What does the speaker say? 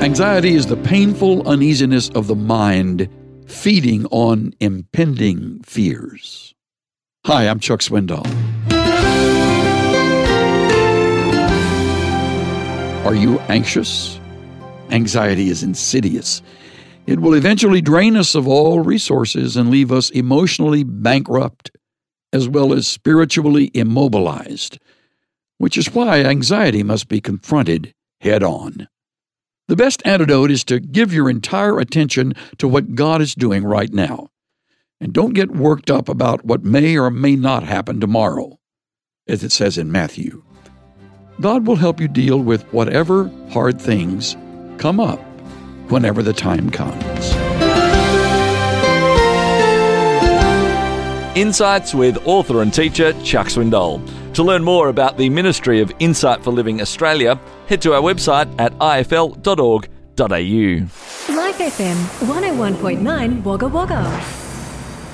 Anxiety is the painful uneasiness of the mind feeding on impending fears. Hi, I'm Chuck Swindoll. Are you anxious? Anxiety is insidious. It will eventually drain us of all resources and leave us emotionally bankrupt, as well as spiritually immobilized, which is why anxiety must be confronted head on. The best antidote is to give your entire attention to what God is doing right now. And don't get worked up about what may or may not happen tomorrow, as it says in Matthew. God will help you deal with whatever hard things come up whenever the time comes. Insights with author and teacher Chuck Swindoll. To learn more about the Ministry of Insight for Living Australia, head to our website at ifl.org.au. Life FM 101.9 Wagga Wagga.